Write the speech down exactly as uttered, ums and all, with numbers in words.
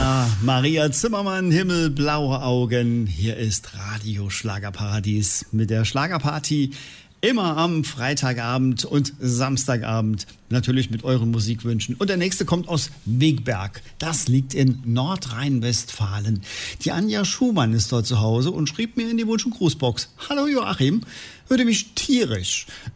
Ja, Maria Zimmermann, himmelblaue Augen. Hier ist Radio Schlagerparadies mit der Schlagerparty. Immer am Freitagabend und Samstagabend. Natürlich mit euren Musikwünschen. Und der nächste kommt aus Wegberg. Das liegt in Nordrhein-Westfalen. Die Anja Schumann ist dort zu Hause und schrieb mir in die Wunsch- und Grußbox: Hallo Joachim, würde mich tierisch